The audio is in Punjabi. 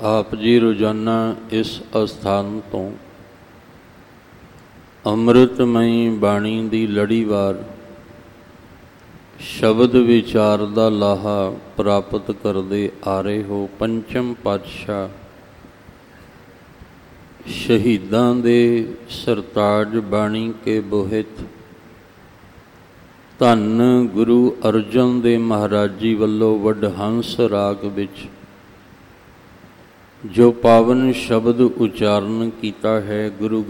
ਆਪ ਜੀ ਰੋਜ਼ਾਨਾ ਇਸ ਅਸਥਾਨ ਤੋਂ ਅੰਮ੍ਰਿਤਮਈ ਬਾਣੀ ਦੀ ਲੜੀਵਾਰ ਸ਼ਬਦ ਵਿਚਾਰ ਦਾ ਲਾਹਾ ਪ੍ਰਾਪਤ ਕਰਦੇ ਆ ਰਹੇ ਹੋ। ਪੰਚਮ ਪਾਤਸ਼ਾਹ ਸ਼ਹੀਦਾਂ ਦੇ ਸਰਤਾਜ ਬਾਣੀ ਕੇ ਬੋਹਿਤ ਧੰਨ ਗੁਰੂ ਅਰਜਨ ਦੇਵ ਮਹਾਰਾਜ ਜੀ ਵੱਲੋਂ ਵਡਹੰਸ ਰਾਗ ਵਿੱਚ ਜੋ ਪਾਵਨ ਸ਼ਬਦ ਉਚਾਰਨ ਕੀਤਾ ਹੈ, ਗੁਰੂ